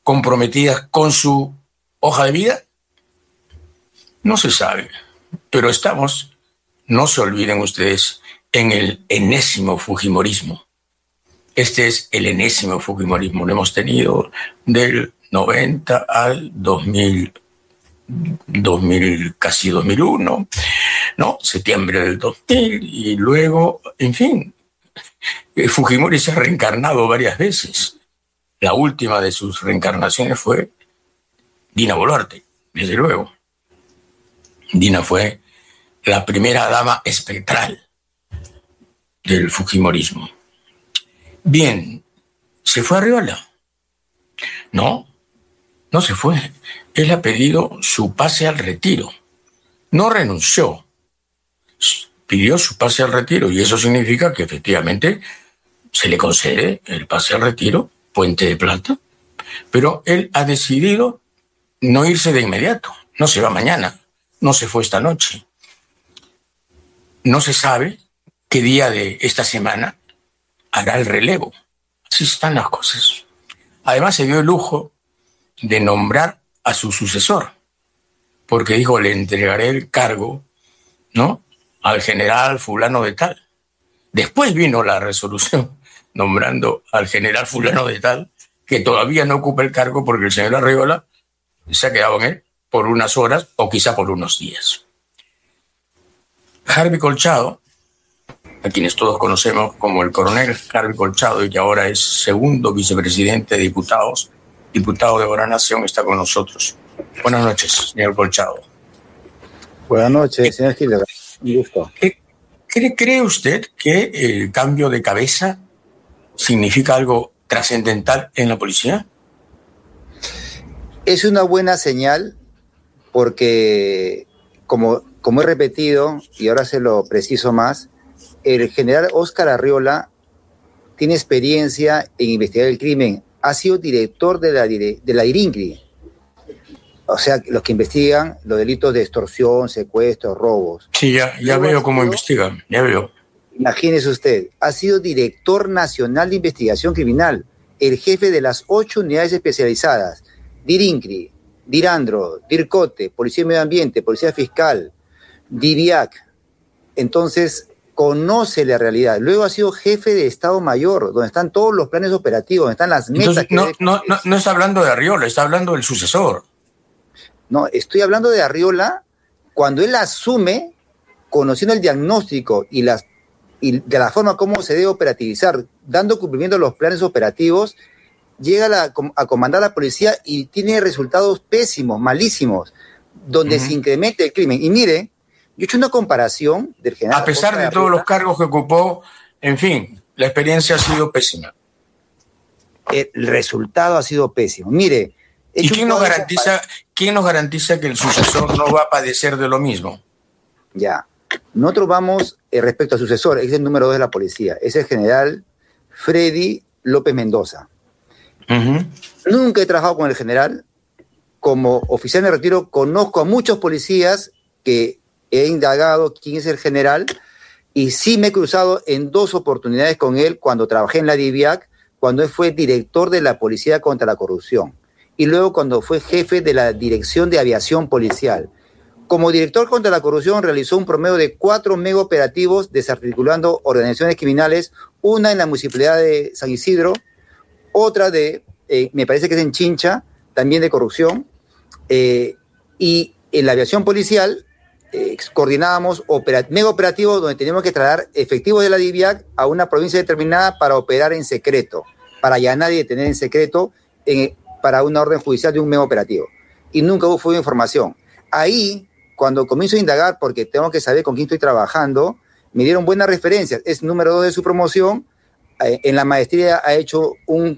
comprometidas con su hoja de vida? No se sabe, pero estamos, no se olviden ustedes, en el enésimo fujimorismo. Este es el enésimo fujimorismo. Lo hemos tenido del 90 al 2000, casi 2001, ¿no? Septiembre del 2000, y luego, en fin, Fujimori se ha reencarnado varias veces. La última de sus reencarnaciones fue Dina Boluarte, desde luego. Dina fue la primera dama espectral del fujimorismo. Bien, ¿se fue Arriola? No, no se fue. Él ha pedido su pase al retiro. No renunció. Pidió su pase al retiro, y eso significa que efectivamente se le concede el pase al retiro, Puente de Plata, pero él ha decidido no irse de inmediato. No se va mañana, no se fue esta noche. No se sabe qué día de esta semana hará el relevo. Así están las cosas. Además se dio el lujo de nombrar a su sucesor, porque dijo, le entregaré el cargo, ¿no?, al general fulano de tal. Después vino la resolución nombrando al general fulano de tal, que todavía no ocupa el cargo porque el señor Arriola se ha quedado en él por unas horas o quizá por unos días. Harvey Colchado, a quienes todos conocemos como el coronel Harvey Colchado, y que ahora es segundo vicepresidente de diputados, diputado de Buena Nación, está con nosotros. Buenas noches, señor Colchado. Buenas noches, señor Hitler. Un gusto. ¿Cree usted que el cambio de cabeza significa algo trascendental en la policía? Es una buena señal porque, como he repetido, y ahora se lo preciso más, el general Óscar Arriola tiene experiencia en investigar el crimen. Ha sido director de la DIRINCRI. O sea, los que investigan los delitos de extorsión, secuestro, robos. Sí, ya veo cómo investigan, ya veo. Imagínese usted, ha sido director nacional de investigación criminal, el jefe de las 8 unidades especializadas, DIRINCRI, DIRANDRO, DIRCOTE, Policía de Medio Ambiente, Policía Fiscal, DIVIAC. Entonces, conoce la realidad. Luego ha sido jefe de Estado Mayor, donde están todos los planes operativos, donde están las metas. Entonces, no está hablando de Arriola, está hablando del sucesor. No, estoy hablando de Arriola cuando él asume, conociendo el diagnóstico y de la forma como se debe operativizar, dando cumplimiento a los planes operativos, llega a comandar la policía y tiene resultados pésimos, malísimos, donde se incrementa el crimen. Y mire, yo he hecho una comparación del general. A pesar de todos los cargos que ocupó, en fin, la experiencia ha sido pésima. El resultado ha sido pésimo. Mire, ¿y quién nos garantiza que el sucesor no va a padecer de lo mismo? Ya. Nosotros vamos, respecto al sucesor, es el número 2 de la policía, es el general Freddy López Mendoza. Nunca he trabajado con el general. Como oficial de retiro, conozco a muchos policías que he indagado quién es el general, y sí me he cruzado en 2 oportunidades con él cuando trabajé en la DIVIAC, cuando él fue director de la Policía contra la Corrupción, y luego cuando fue jefe de la Dirección de Aviación Policial. Como director contra la corrupción realizó un promedio de 4 mega operativos desarticulando organizaciones criminales, una en la municipalidad de San Isidro, otra me parece que es en Chincha, también de corrupción, y en la aviación policial coordinábamos mega operativos donde teníamos que trasladar efectivos de la DIVIAC a una provincia determinada para operar en secreto, para allanar y detener en secreto para una orden judicial de un mega operativo. Y nunca hubo información. Ahí, cuando comienzo a indagar, porque tengo que saber con quién estoy trabajando, me dieron buenas referencias. Es número 2 de su promoción. En la maestría ha hecho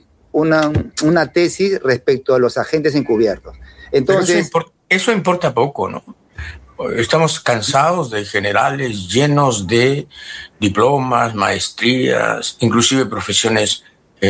una tesis respecto a los agentes encubiertos. Entonces, eso importa poco, ¿no? Estamos cansados de generales llenos de diplomas, maestrías, inclusive profesiones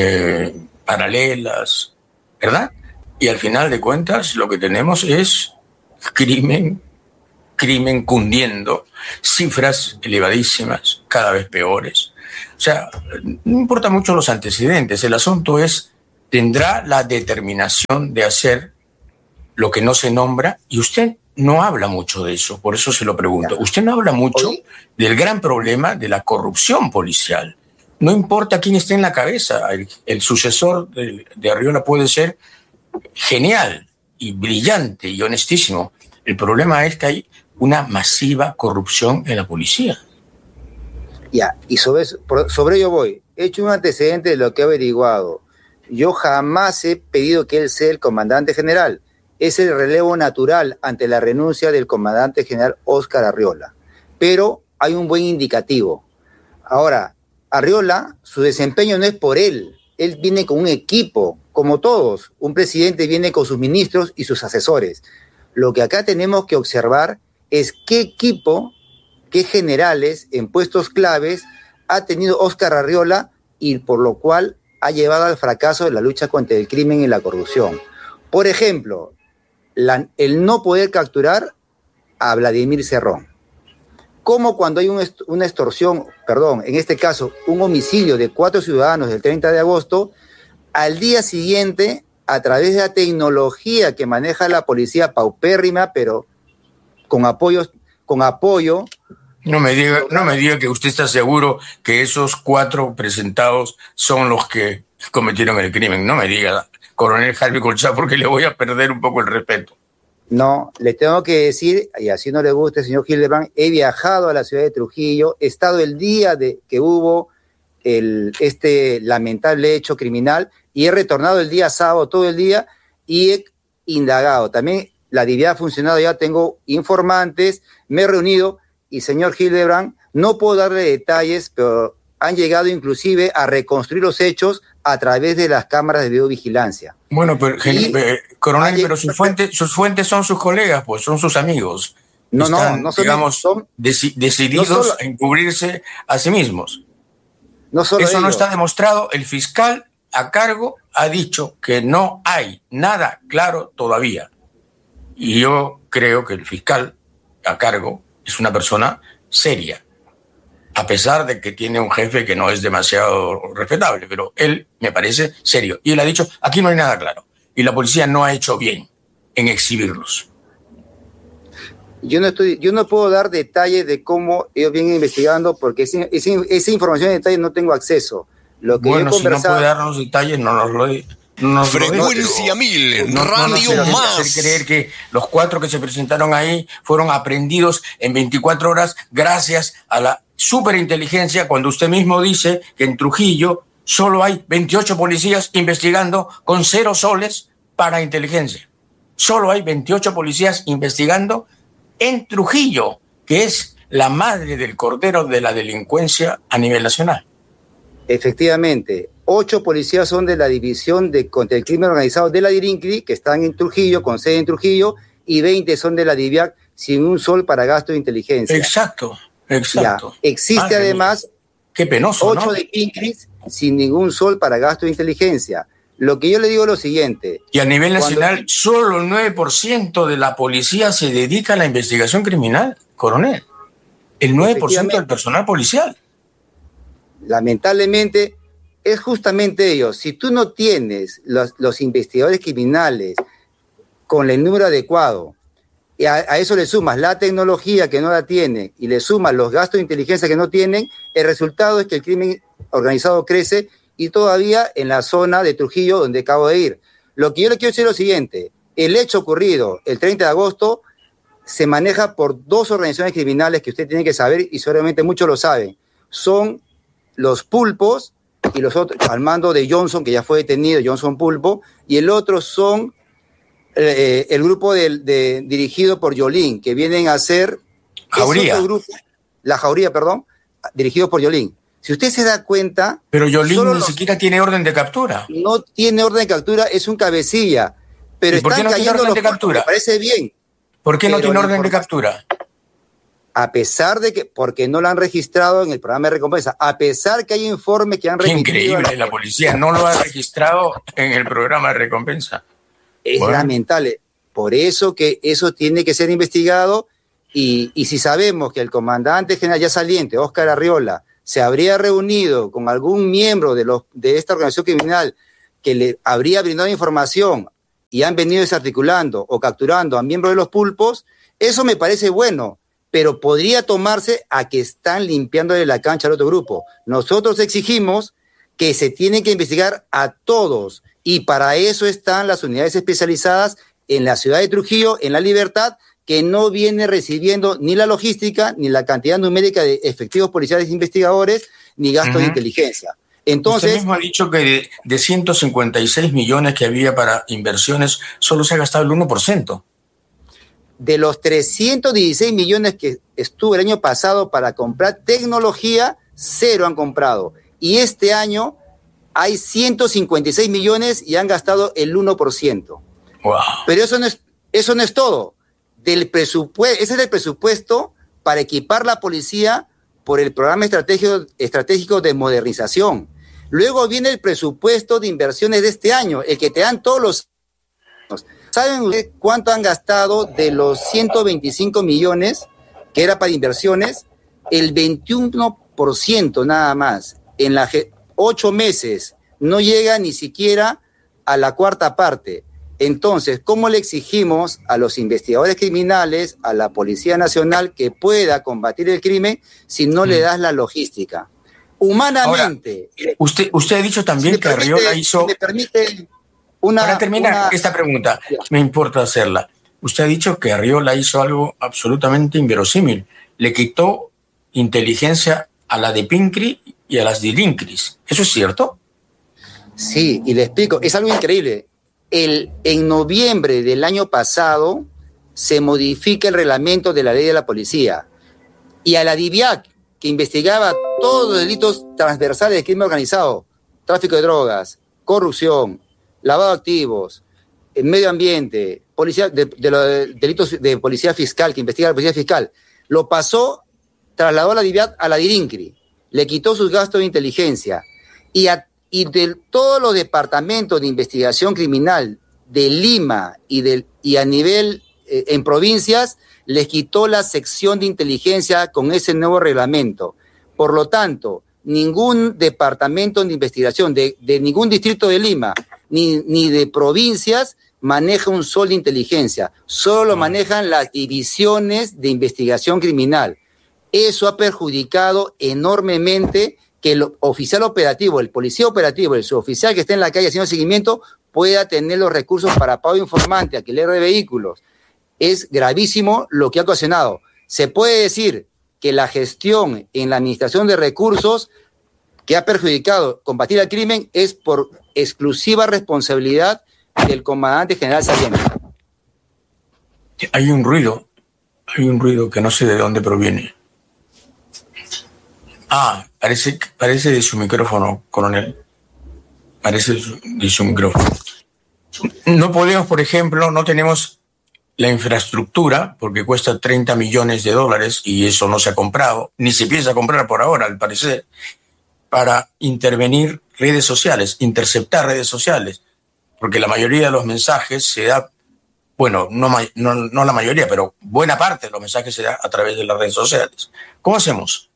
paralelas, ¿verdad? Y al final de cuentas lo que tenemos es crimen cundiendo, cifras elevadísimas, cada vez peores. O sea, no importa mucho los antecedentes, el asunto es tendrá la determinación de hacer lo que no se nombra, y usted no habla mucho de eso, por eso se lo pregunto. Usted no habla mucho del gran problema de la corrupción policial. No importa quién esté en la cabeza, el sucesor de Arriola puede ser genial y brillante y honestísimo. El problema es que hay una masiva corrupción en la policía. Ya, y sobre ello voy. He hecho un antecedente de lo que he averiguado. Yo jamás he pedido que él sea el comandante general. Es el relevo natural ante la renuncia del comandante general Óscar Arriola. Pero hay un buen indicativo. Ahora, Arriola, su desempeño no es por él. Él viene con un equipo, como todos. Un presidente viene con sus ministros y sus asesores. Lo que acá tenemos que observar es qué equipo, qué generales en puestos claves ha tenido Óscar Arriola y por lo cual ha llevado al fracaso de la lucha contra el crimen y la corrupción. Por ejemplo, el no poder capturar a Vladimir Cerrón. Como cuando hay una extorsión, en este caso, un homicidio de 4 ciudadanos del 30 de agosto, al día siguiente, a través de la tecnología que maneja la policía paupérrima, pero con apoyo. No me diga que usted está seguro que esos 4 presentados son los que cometieron el crimen. No me diga, coronel Harvey Colchá, porque le voy a perder un poco el respeto. No, le tengo que decir, y así no le guste, señor Hildebrand, he viajado a la ciudad de Trujillo, he estado el día de que hubo este lamentable hecho criminal y he retornado el día sábado todo el día y he indagado. También la DIVIAD ha funcionado, ya tengo informantes, me he reunido y, señor Hildebrand, no puedo darle detalles, pero han llegado inclusive a reconstruir los hechos a través de las cámaras de videovigilancia. Bueno, pero, coronel, pero sus fuentes son sus colegas, pues son sus amigos. No son decididos a encubrirse a sí mismos. Eso no está demostrado. El fiscal a cargo ha dicho que no hay nada claro todavía. Y yo creo que el fiscal a cargo es una persona seria, a pesar de que tiene un jefe que no es demasiado respetable, pero él me parece serio. Y él ha dicho, aquí no hay nada claro. Y la policía no ha hecho bien en exhibirlos. Yo no puedo dar detalles de cómo ellos vienen investigando, porque esa información de detalle no tengo acceso. Lo que bueno, si no puede dar los detalles, no nos lo Frecuencia 1000, Radio Más. Hacer creer que los 4 que se presentaron ahí fueron aprehendidos en 24 horas gracias a la superinteligencia, cuando usted mismo dice que en Trujillo solo hay 28 policías investigando con 0 soles para inteligencia. Solo hay 28 policías investigando en Trujillo, que es la madre del cordero de la delincuencia a nivel nacional. Efectivamente, 8 policías son de la División contra el Crimen Organizado de la DIRINCRI, que están en Trujillo, con sede en Trujillo, y 20 son de la DIVIAC, sin un sol para gasto de inteligencia. Exacto. Ya, existe además qué penoso, 8 de INCRIs sin ningún sol para gasto de inteligencia. Lo que yo le digo es lo siguiente. Y a nivel nacional, solo el 9% de la policía se dedica a la investigación criminal, coronel. El 9% del personal policial. Lamentablemente, es justamente ello. Si tú no tienes los investigadores criminales con el número adecuado, y a eso le sumas la tecnología que no la tiene y le sumas los gastos de inteligencia que no tienen, el resultado es que el crimen organizado crece y todavía en la zona de Trujillo donde acabo de ir. Lo que yo le quiero decir es lo siguiente. El hecho ocurrido el 30 de agosto se maneja por 2 organizaciones criminales que usted tiene que saber y seguramente muchos lo saben. Son los Pulpos y los otros, al mando de Johnson, que ya fue detenido, Johnson Pulpo, y el otro son el grupo dirigido por Yolín, que vienen a ser... La Jauría, dirigido por Yolín. Si usted se da cuenta... Pero Yolín ni siquiera tiene orden de captura. No tiene orden de captura, es un cabecilla. Pero ¿por qué no tiene orden de captura? Me parece bien. ¿Por qué no tiene orden de captura? A pesar de que, porque no lo han registrado en el programa de recompensa, a pesar que hay informes que han remitido... Increíble, la policía no lo ha registrado en el programa de recompensa. Es lamentable. Por eso que eso tiene que ser investigado y si sabemos que el comandante general ya saliente, Óscar Arriola, se habría reunido con algún miembro de esta organización criminal que le habría brindado información y han venido desarticulando o capturando a miembros de los pulpos, eso me parece bueno, pero podría tomarse a que están limpiándole la cancha al otro grupo. Nosotros exigimos que se tienen que investigar a todos, y para eso están las unidades especializadas en la ciudad de Trujillo, en La Libertad, que no viene recibiendo ni la logística, ni la cantidad numérica de efectivos policiales e investigadores, ni gastos de inteligencia. Entonces, usted mismo ha dicho que de 156 millones que había para inversiones, solo se ha gastado el 1%. De los 316 millones que estuvo el año pasado para comprar tecnología, 0 han comprado. Y este año hay 156 millones y han gastado el 1%. Wow. Pero eso no es todo. Ese es el presupuesto para equipar la policía por el programa estratégico de modernización. Luego viene el presupuesto de inversiones de este año, el que te dan todos los años. ¿Saben ustedes cuánto han gastado de los 125 millones que era para inversiones? El 21% nada más. En las 8 meses no llega ni siquiera a la cuarta parte. Entonces, ¿cómo le exigimos a los investigadores criminales, a la Policía Nacional, que pueda combatir el crimen si no le das la logística? Humanamente. Ahora, usted ha dicho también que Arriola hizo... me permite para terminar esta pregunta, me importa hacerla. Usted ha dicho que Arriola hizo algo absolutamente inverosímil. Le quitó inteligencia a la de Pincri y a las de Lincris. ¿Eso es cierto? Sí, y le explico. Es algo increíble. En noviembre del año pasado se modifica el reglamento de la ley de la policía, y a la DIVIAC, que investigaba todos los delitos transversales de crimen organizado, tráfico de drogas, corrupción, lavado de activos, medio ambiente, policía, delitos de policía fiscal, que investiga la policía fiscal, lo pasó, trasladó a la DIVIAC a la DIRINCRI, le quitó sus gastos de inteligencia, y de todos los departamentos de investigación criminal de Lima y a nivel en provincias, les quitó la sección de inteligencia con ese nuevo reglamento. Por lo tanto, ningún departamento de investigación de ningún distrito de Lima ni de provincias maneja un sol de inteligencia, solo manejan las divisiones de investigación criminal. Eso ha perjudicado enormemente que el oficial operativo, el policía operativo, el suboficial que esté en la calle haciendo seguimiento, pueda tener los recursos para pago informante, alquiler de vehículos. Es gravísimo lo que ha ocasionado. Se puede decir que la gestión en la administración de recursos que ha perjudicado combatir el crimen es por exclusiva responsabilidad del comandante general Saliente. Hay un ruido que no sé de dónde proviene. Parece de su micrófono, coronel. Parece de su micrófono. No podemos, por ejemplo, no tenemos la infraestructura, porque cuesta $30 millones y eso no se ha comprado, ni se piensa comprar por ahora, al parecer, para intervenir redes sociales, interceptar redes sociales, porque la mayoría de los mensajes se da, bueno, no la mayoría, pero buena parte de los mensajes se da a través de las redes sociales. ¿Cómo hacemos?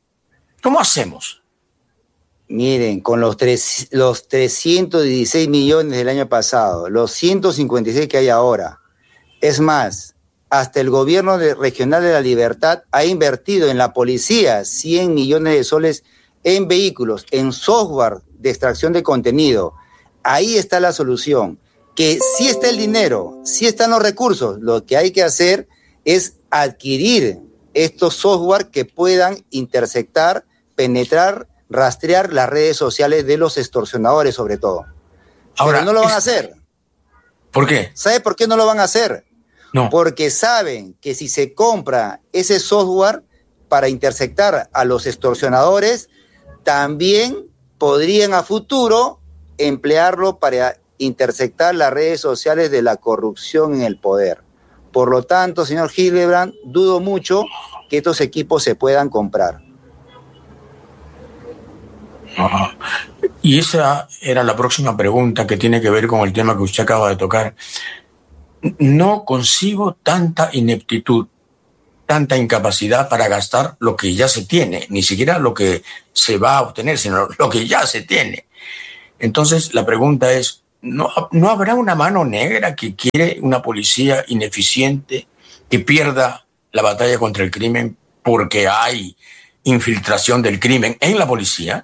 Miren, con los 316 millones del año pasado, los 156 que hay ahora, es más, hasta el gobierno regional de La Libertad ha invertido en la policía 100 millones de soles en vehículos, en software de extracción de contenido. Ahí está la solución, que sí está el dinero, sí están los recursos. Lo que hay que hacer es adquirir estos software que puedan interceptar, penetrar, rastrear las redes sociales de los extorsionadores, sobre todo. Ahora, pero no lo van a hacer. ¿Por qué? ¿Sabe por qué no lo van a hacer? No. Porque saben que si se compra ese software para interceptar a los extorsionadores, también podrían a futuro emplearlo para interceptar las redes sociales de la corrupción en el poder. Por lo tanto, señor Hildebrand, dudo mucho que estos equipos se puedan comprar. Y esa era la próxima pregunta, que tiene que ver con el tema que usted acaba de tocar. No concibo tanta ineptitud, tanta incapacidad para gastar lo que ya se tiene, ni siquiera lo que se va a obtener, sino lo que ya se tiene. Entonces, la pregunta es, ¿No habrá una mano negra que quiere una policía ineficiente que pierda la batalla contra el crimen porque hay infiltración del crimen en la policía?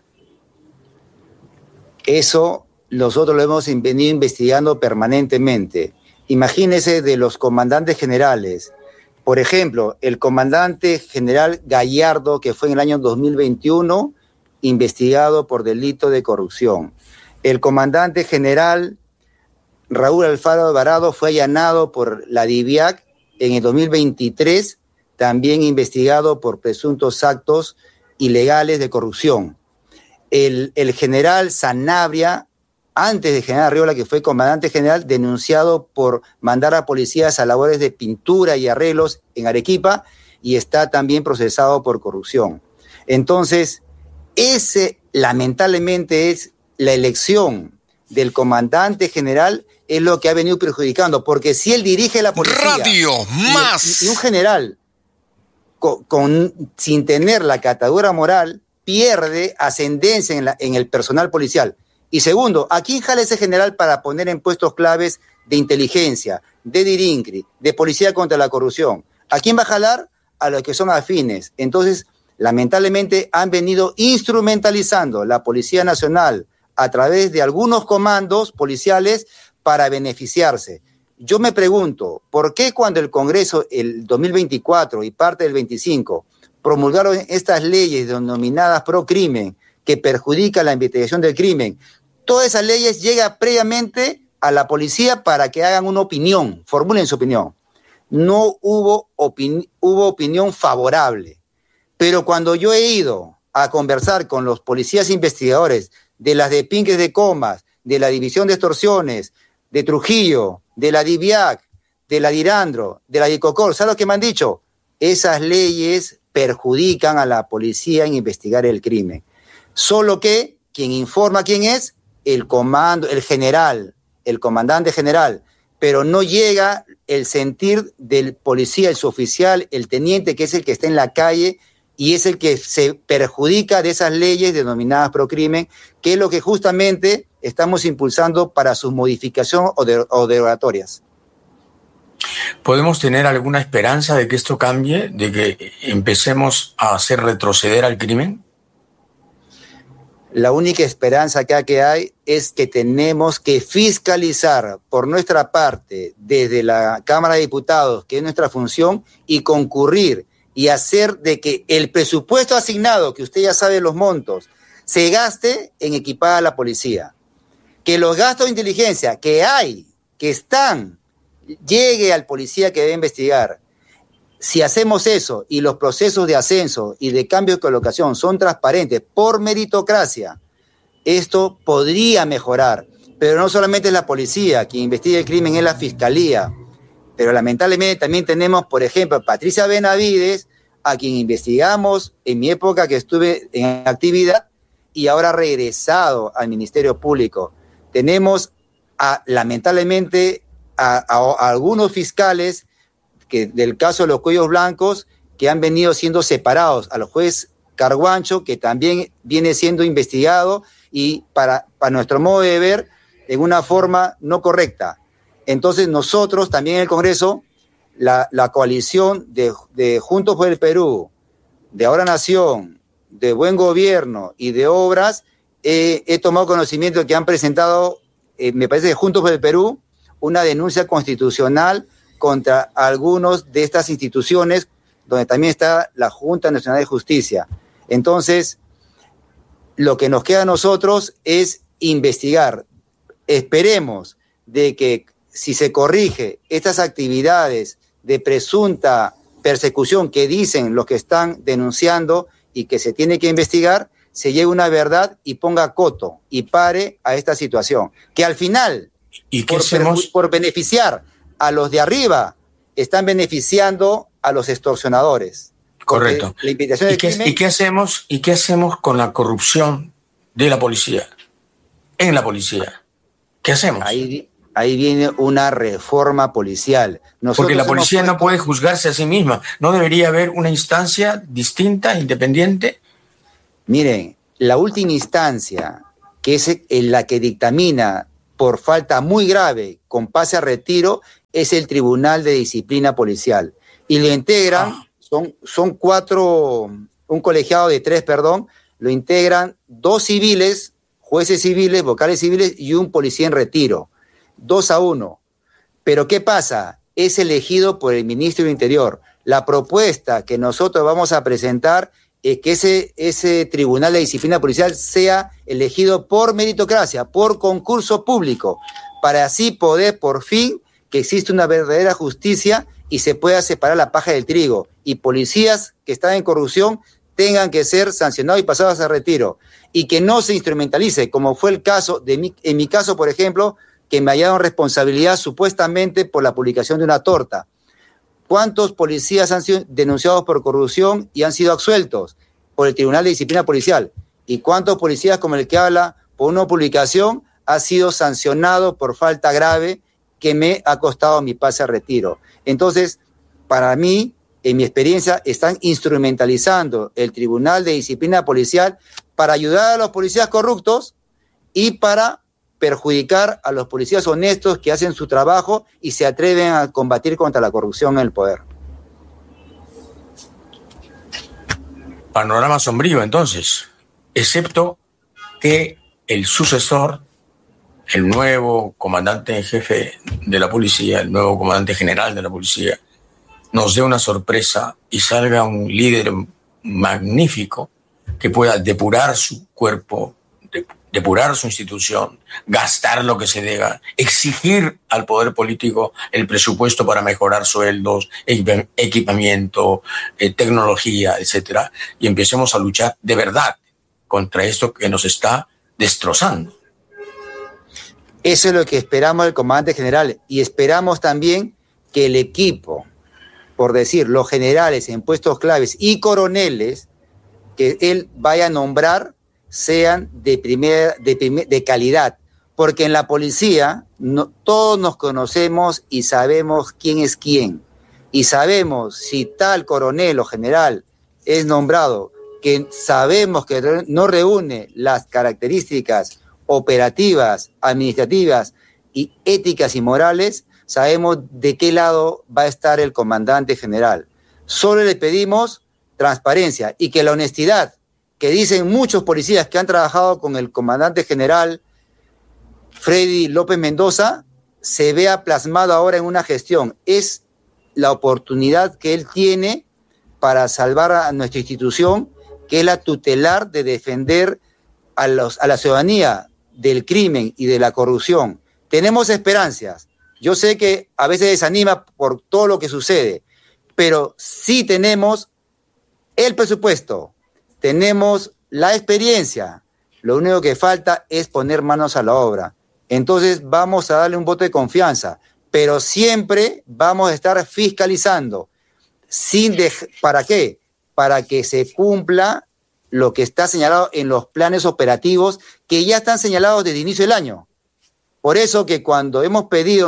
Eso nosotros lo hemos venido investigando permanentemente. Imagínese de los comandantes generales. Por ejemplo, el comandante general Gallardo, que fue en el año 2021 investigado por delito de corrupción. El comandante general Raúl Alfaro Alvarado fue allanado por la DIVIAC en el 2023, también investigado por presuntos actos ilegales de corrupción. El general Sanabria, antes de general Arriola, que fue comandante general, denunciado por mandar a policías a labores de pintura y arreglos en Arequipa, y está también procesado por corrupción. Entonces, ese lamentablemente es la elección del comandante general, es lo que ha venido perjudicando, porque si él dirige la policía Radio Más y un general sin tener la catadura moral pierde ascendencia en el personal policial. Y segundo, ¿a quién jala ese general para poner en puestos claves de inteligencia, de DIRINCRI, de policía contra la corrupción? ¿A quién va a jalar? A los que son afines. Entonces, lamentablemente han venido instrumentalizando la Policía Nacional a través de algunos comandos policiales para beneficiarse. Yo me pregunto, ¿por qué cuando el Congreso, el 2024 y parte del 25, promulgaron estas leyes denominadas pro crimen que perjudican la investigación del crimen, todas esas leyes llegan previamente a la policía para que hagan una opinión, formulen su opinión? No hubo opinión favorable. Pero cuando yo he ido a conversar con los policías investigadores de las de Pinques de Comas, de la División de Extorsiones, de Trujillo, de la DIVIAC, de la DIRANDRO, de la DICOCOR, ¿sabes lo que me han dicho? Esas leyes perjudican a la policía en investigar el crimen. Solo que quien informa quién es, el comando, el general, el comandante general, pero no llega el sentir del policía, el suboficial, el teniente, que es el que está en la calle y es el que se perjudica de esas leyes denominadas procrimen, que es lo que justamente estamos impulsando para su modificación o derogatorias. ¿Podemos tener alguna esperanza de que esto cambie, de que empecemos a hacer retroceder al crimen? La única esperanza acá que hay es que tenemos que fiscalizar por nuestra parte desde la Cámara de Diputados, que es nuestra función, y concurrir y hacer de que el presupuesto asignado, que usted ya sabe los montos, se gaste en equipar a la policía. Que los gastos de inteligencia que hay, que están, llegue al policía que debe investigar. Si hacemos eso y los procesos de ascenso y de cambio de colocación son transparentes por meritocracia, esto podría mejorar. Pero no solamente es la policía quien investiga el crimen, es la fiscalía. Pero lamentablemente también tenemos, por ejemplo, Patricia Benavides, a quien investigamos en mi época que estuve en actividad y ahora ha regresado al Ministerio Público. Tenemos lamentablemente a algunos fiscales que del caso de los cuellos blancos que han venido siendo separados, al juez Carguancho, que también viene siendo investigado y para nuestro modo de ver, en una forma no correcta. Entonces nosotros también en el Congreso, la coalición de Juntos por el Perú, de Ahora Nación, de Buen Gobierno y de Obras, he tomado conocimiento de que han presentado, me parece que Juntos por el Perú, una denuncia constitucional contra algunos de estas instituciones, donde también está la Junta Nacional de Justicia. Entonces, lo que nos queda a nosotros es investigar. Esperemos de que si se corrige estas actividades de presunta persecución que dicen los que están denunciando y que se tiene que investigar, se llegue una verdad y ponga coto y pare a esta situación. Que al final, ¿y qué hacemos? Por beneficiar a los de arriba, están beneficiando a los extorsionadores. Correcto. La invitación del crimen. ¿Y qué hacemos con la corrupción de la policía? En la policía. ¿Qué hacemos? Ahí viene una reforma policial. Porque la policía no puede juzgarse a sí misma. ¿No debería haber una instancia distinta, independiente? Miren, la última instancia, que es la que dictamina por falta muy grave con pase a retiro es el Tribunal de Disciplina Policial. Y lo integran, son 4, un colegiado de 3, lo integran 2 civiles, jueces civiles, vocales civiles y un policía en retiro. 2-1. Pero ¿qué pasa? Es elegido por el ministro del Interior. La propuesta que nosotros vamos a presentar es que ese Tribunal de Disciplina Policial sea elegido por meritocracia, por concurso público, para así poder por fin que existe una verdadera justicia y se pueda separar la paja del trigo, y policías que están en corrupción tengan que ser sancionados y pasados a retiro, y que no se instrumentalice, como fue el caso, en mi caso, por ejemplo, que me hallaron responsabilidad supuestamente por la publicación de una torta. ¿Cuántos policías han sido denunciados por corrupción y han sido absueltos por el Tribunal de Disciplina Policial? ¿Y cuántos policías, como el que habla, por una publicación, ha sido sancionado por falta grave que me ha costado mi pase a retiro? Entonces, para mí, en mi experiencia, están instrumentalizando el Tribunal de Disciplina Policial para ayudar a los policías corruptos y para perjudicar a los policías honestos que hacen su trabajo y se atreven a combatir contra la corrupción en el poder. Panorama sombrío, entonces, excepto que el sucesor, el nuevo comandante en jefe de la policía, el nuevo comandante general de la policía, nos dé una sorpresa y salga un líder magnífico que pueda depurar su cuerpo, depurar su institución, gastar lo que se deba, exigir al poder político el presupuesto para mejorar sueldos, equipamiento, tecnología, etcétera, y empecemos a luchar de verdad contra esto que nos está destrozando. Eso es lo que esperamos del comandante general, y esperamos también que el equipo, por decir, los generales en puestos claves y coroneles que él vaya a nombrar sean de calidad, porque en la policía todos nos conocemos y sabemos quién es quién, y sabemos si tal coronel o general es nombrado que sabemos que no reúne las características operativas, administrativas y éticas y morales, sabemos de qué lado va a estar el comandante general. Solo le pedimos transparencia y que la honestidad que dicen muchos policías que han trabajado con el comandante general Freddy López Mendoza se vea plasmado ahora en una gestión. Es la oportunidad que él tiene para salvar a nuestra institución, que es la tutelar de defender a la ciudadanía del crimen y de la corrupción. Tenemos esperanzas. Yo sé que a veces desanima por todo lo que sucede, pero sí tenemos el presupuesto, tenemos la experiencia. Lo único que falta es poner manos a la obra. Entonces vamos a darle un voto de confianza, pero siempre vamos a estar fiscalizando. ¿Para qué? Para que se cumpla lo que está señalado en los planes operativos que ya están señalados desde el inicio del año. Por eso que cuando hemos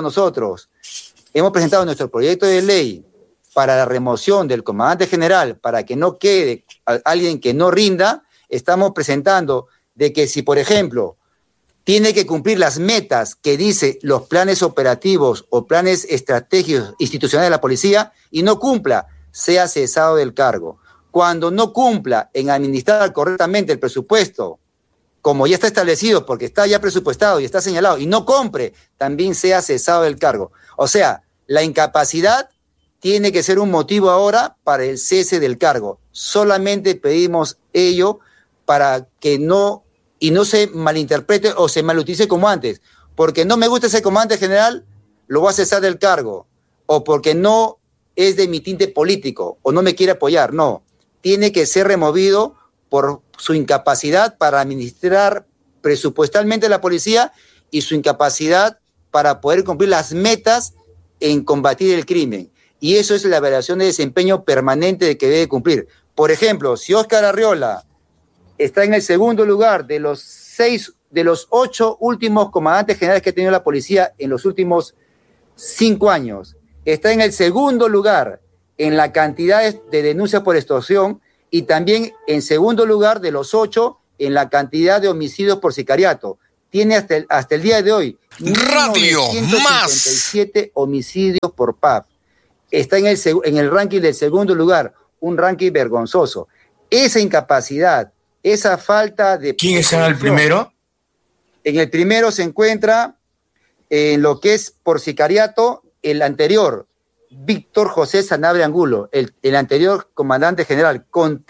presentado nuestro proyecto de ley para la remoción del comandante general, para que no quede alguien que no rinda, estamos presentando de que si, por ejemplo, tiene que cumplir las metas que dice los planes operativos o planes estratégicos institucionales de la policía y no cumpla, sea cesado del cargo. Cuando no cumpla en administrar correctamente el presupuesto, como ya está establecido, porque está ya presupuestado y está señalado, y no compre, también sea cesado del cargo. O sea, la incapacidad tiene que ser un motivo ahora para el cese del cargo. Solamente pedimos ello para que no se malinterprete o se malutilice como antes. Porque no me gusta ese comandante general, lo voy a cesar del cargo. O porque no es de mi tinte político o no me quiere apoyar. No, tiene que ser removido por su incapacidad para administrar presupuestalmente la policía y su incapacidad para poder cumplir las metas en combatir el crimen. Y eso es la evaluación de desempeño permanente que debe cumplir. Por ejemplo, si Óscar Arriola está en el segundo lugar de los 8 últimos comandantes generales que ha tenido la policía en los últimos 5 años, está en el segundo lugar en la cantidad de denuncias por extorsión y también en segundo lugar de los 8 en la cantidad de homicidios por sicariato. tiene hasta el día de hoy Radio Más 157 homicidios por PAP. Está en el ranking del segundo lugar, un ranking vergonzoso. Esa incapacidad, esa falta de... ¿Quién está en el primero? En el primero se encuentra, en lo que es por sicariato, el anterior, Víctor José Sanabria Angulo, el anterior comandante general, con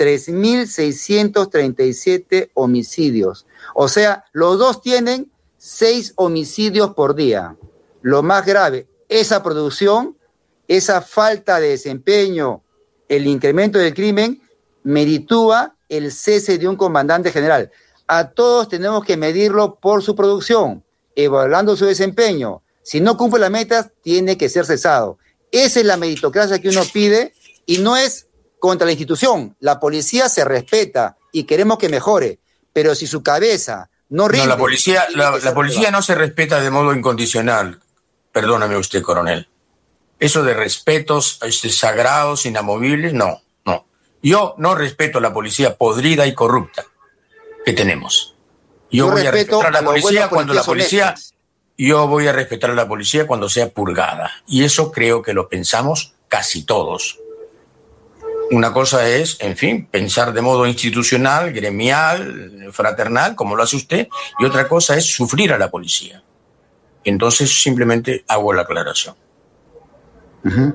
3.637 homicidios. O sea, los dos tienen 6 homicidios por día. Lo más grave, esa producción, esa falta de desempeño, el incremento del crimen, meritúa el cese de un comandante general. A todos tenemos que medirlo por su producción, evaluando su desempeño. Si no cumple las metas, tiene que ser cesado. Esa es la meritocracia que uno pide y no es contra la institución. La policía se respeta y queremos que mejore, pero si su cabeza no rinde... No, la policía no se respeta de modo incondicional. Perdóname usted, coronel. Eso de respetos sagrados, inamovibles, no. Yo no respeto a la policía podrida y corrupta que tenemos. Yo voy a respetar a la policía cuando la policía... Yo voy a respetar a la policía cuando sea purgada. Y eso creo que lo pensamos casi todos. Una cosa es, en fin, pensar de modo institucional, gremial, fraternal, como lo hace usted, y otra cosa es sufrir a la policía. Entonces, simplemente hago la aclaración. Uh-huh.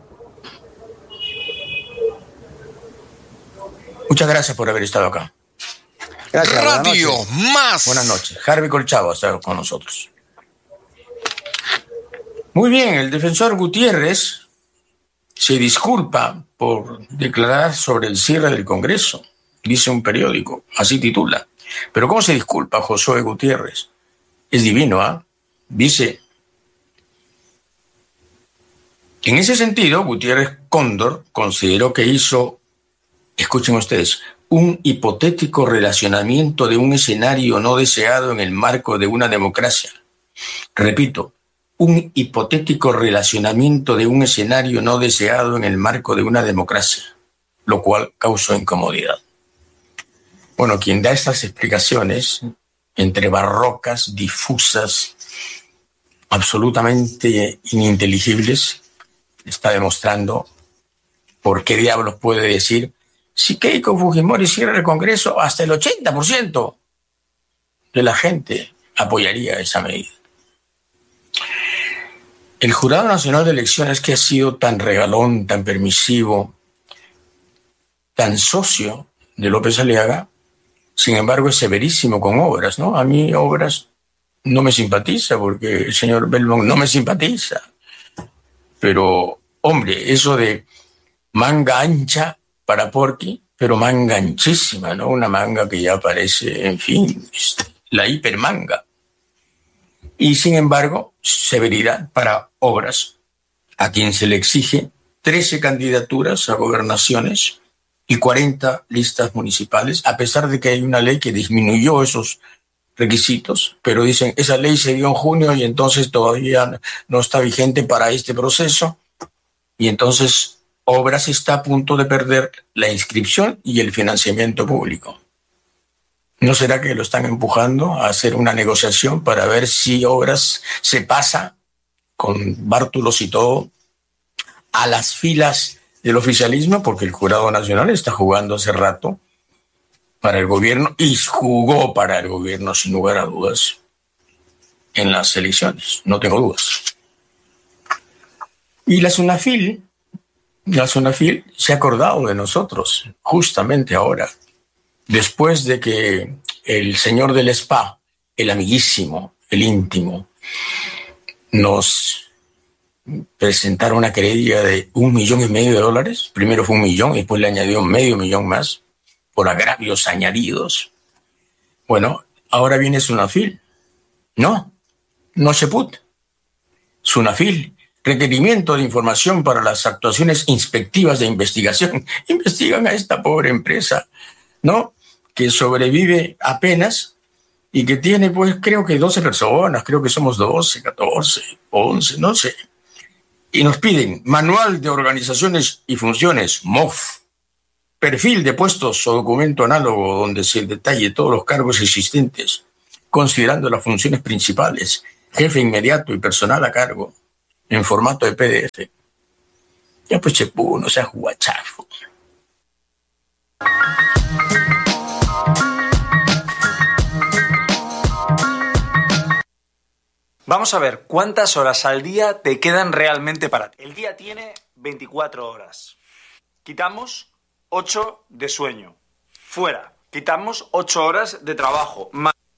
Muchas gracias por haber estado acá. Gracias. Radio Más. Buenas noches. Harvey Colchado ha estado con nosotros. Muy bien, el defensor Gutiérrez se disculpa por declarar sobre el cierre del Congreso, dice un periódico, así titula. Pero ¿cómo se disculpa Josué Gutiérrez? Es divino, ¿ah? Dice, en ese sentido, Gutiérrez Cóndor consideró que hizo, escuchen ustedes, un hipotético relacionamiento de un escenario no deseado en el marco de una democracia. Repito, un hipotético relacionamiento de un escenario no deseado en el marco de una democracia, lo cual causó incomodidad. Bueno, quien da estas explicaciones, entre barrocas, difusas, absolutamente ininteligibles, está demostrando por qué diablos puede decir si Keiko Fujimori cierra el Congreso, hasta el 80% de la gente apoyaría esa medida. El Jurado Nacional de Elecciones, que ha sido tan regalón, tan permisivo, tan socio de López Aliaga, sin embargo es severísimo con Obras, ¿no? A mí Obras no me simpatiza porque el señor Belmont no me simpatiza. Pero, hombre, eso de manga ancha para Porky, pero manga anchísima, ¿no? Una manga que ya parece, en fin, la hipermanga. Y sin embargo, severidad para Obras, a quien se le exige 13 candidaturas a gobernaciones y 40 listas municipales, a pesar de que hay una ley que disminuyó esos requisitos, pero dicen, esa ley se dio en junio y entonces todavía no está vigente para este proceso, y entonces Obras está a punto de perder la inscripción y el financiamiento público. ¿No será que lo están empujando a hacer una negociación para ver si Obras se pasa con bártulos y todo a las filas del oficialismo? Porque el Jurado Nacional está jugando hace rato para el gobierno y jugó para el gobierno sin lugar a dudas en las elecciones, no tengo dudas. Y la SUNAFIL se ha acordado de nosotros justamente ahora, después de que el señor del spa, el amiguísimo, el íntimo, nos presentara una querella de $1,5 million. Primero fue 1 millón y después le añadió medio millón más por agravios añadidos. Bueno, ahora viene SUNAFIL. No Cheput. SUNAFIL, requerimiento de información para las actuaciones inspectivas de investigación. Investigan a esta pobre empresa, ¿no? Que sobrevive apenas y que tiene, pues, creo que 12 personas, creo que somos 12, 14, 11, no sé. Y nos piden manual de organizaciones y funciones, MOF, perfil de puestos o documento análogo donde se detalle todos los cargos existentes, considerando las funciones principales, jefe inmediato y personal a cargo, en formato de PDF. Ya pues, Chepú, no seas guachafo. Vamos a ver cuántas horas al día te quedan realmente para ti. El día tiene 24 horas. Quitamos 8 de sueño. Fuera. Quitamos 8 horas de trabajo.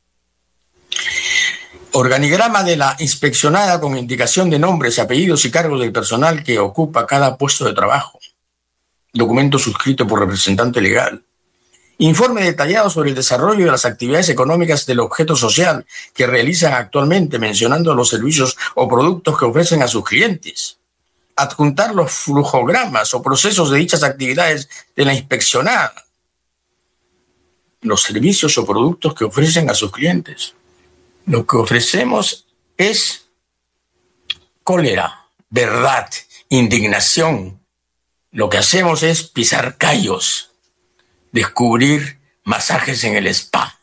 Organigrama de la inspeccionada con indicación de nombres, apellidos y cargos del personal que ocupa cada puesto de trabajo. Documento suscrito por representante legal. Informe detallado sobre el desarrollo de las actividades económicas del objeto social que realizan actualmente, mencionando los servicios o productos que ofrecen a sus clientes. Adjuntar los flujogramas o procesos de dichas actividades de la inspeccionada. Los servicios o productos que ofrecen a sus clientes. Lo que ofrecemos es cólera, verdad, indignación. Lo que hacemos es pisar callos, descubrir masajes en el spa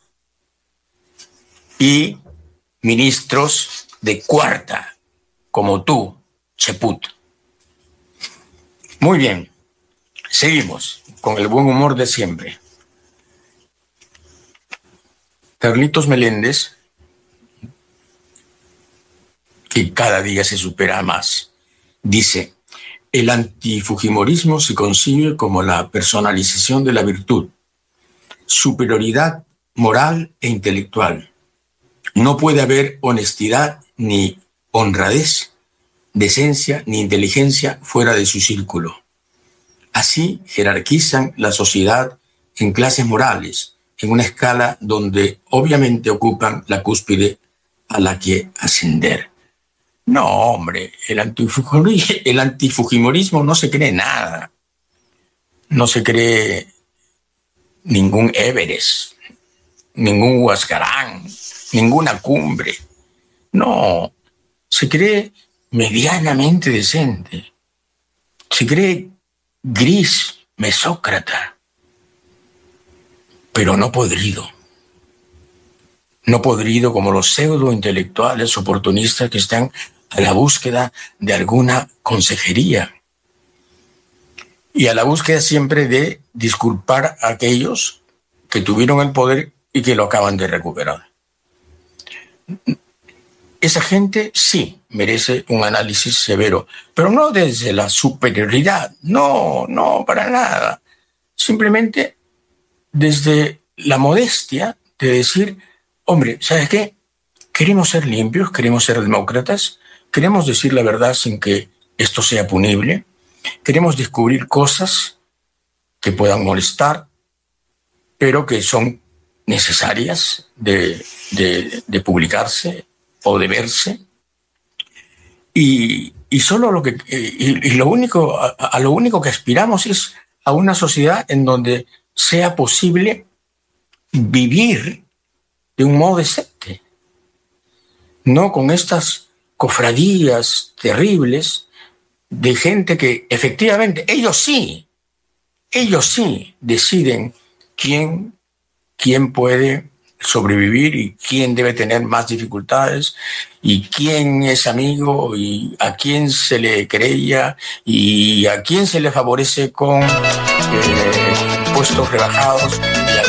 y ministros de cuarta, como tú, Cheput. Muy bien, seguimos con el buen humor de siempre. Carlitos Meléndez, que cada día se supera más, dice: el antifujimorismo se concibe como la personalización de la virtud, superioridad moral e intelectual. No puede haber honestidad ni honradez, decencia ni inteligencia fuera de su círculo. Así jerarquizan la sociedad en clases morales, en una escala donde obviamente ocupan la cúspide a la que ascender. No, hombre, el antifujimorismo no se cree nada. No se cree ningún Everest, ningún Huascarán, ninguna cumbre. No, se cree medianamente decente. Se cree gris, mesócrata, pero no podrido. No podrido como los pseudo-intelectuales oportunistas que están a la búsqueda de alguna consejería y a la búsqueda siempre de disculpar a aquellos que tuvieron el poder y que lo acaban de recuperar. Esa gente sí merece un análisis severo, pero no desde la superioridad, no, para nada. Simplemente desde la modestia de decir: hombre, ¿sabes qué? Queremos ser limpios, queremos ser demócratas, queremos decir la verdad sin que esto sea punible, queremos descubrir cosas que puedan molestar, pero que son necesarias de publicarse o de verse. Y solo lo único que aspiramos es a una sociedad en donde sea posible vivir de un modo decente, no con estas cofradías terribles de gente que efectivamente ellos sí deciden quién puede sobrevivir y quién debe tener más dificultades y quién es amigo y a quién se le querella y a quién se le favorece con puestos rebajados y a